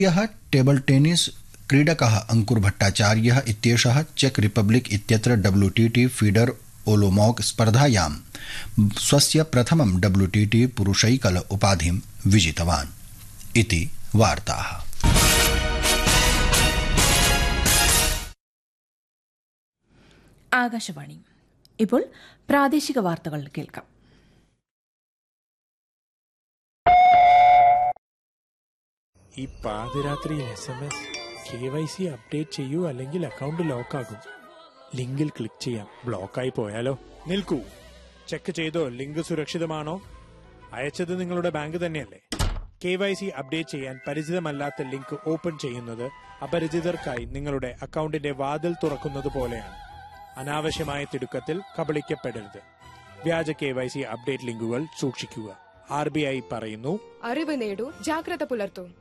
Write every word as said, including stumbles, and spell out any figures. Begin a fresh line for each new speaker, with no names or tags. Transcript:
यः table tennis क्रीडकः अंकुर भट्टाचार्यः इत्येषः check Republic इत्यत्र डब्ल्यूटीटी फीडर ओलोमॉक स्पर्धायां स्वस्य प्रथमं डब्ल्यूटीटी पुरुषैकल उपाधिं विजितवान् इति वार्ताः।
ആകാശവാണി ഇപ്പോൾ പ്രാദേശിക വാർത്തകൾ കേൾക്കാം.
ഈ പാതിരാത്രിയിൽ S M S K Y C update ചെയ്യൂ അല്ലെങ്കിൽ അക്കൗണ്ട് ലോക്കാകും. ലിങ്കിൽ ക്ലിക്ക് ചെയ്യാം. ബ്ലോക്കായി പോയാലോ? നിൽക്കൂ, ചെക്ക് ചെയ്തോ ലിങ്ക് സുരക്ഷിതമാണോ? അയച്ചത് നിങ്ങളുടെ ബാങ്ക് തന്നെയല്ലേ? കെ വൈ സി അപ്ഡേറ്റ് ചെയ്യാൻ പരിചിതമല്ലാത്ത ലിങ്ക് ഓപ്പൺ ചെയ്യുന്നത് അപരിചിതർക്കായി നിങ്ങളുടെ അക്കൗണ്ടിന്റെ വാതിൽ തുറക്കുന്നത് പോലെയാണ്. അനാവശ്യമായ തിടുക്കത്തിൽ കബളിക്കപ്പെടരുത്. വ്യാജ കെ വൈ സി അപ്ഡേറ്റ് ലിങ്കുകൾ സൂക്ഷിക്കുക. ആർ ബി ഐ പറയുന്നു,
അറിവ് നേടൂ, ജാഗ്രത പുലർത്തൂ.